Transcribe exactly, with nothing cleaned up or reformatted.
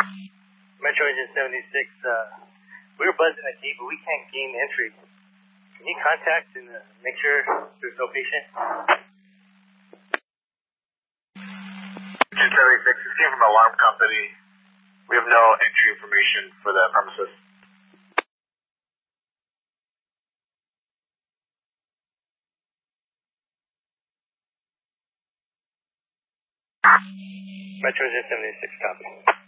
Metro Engine seventy-six, uh, we were buzzing a gate, but we can't gain entry. Can you contact and uh, make sure there's no patient? Engine seventy-six, this came from an alarm company. We have no entry information for the premises. Metro Engine seventy-six, copy.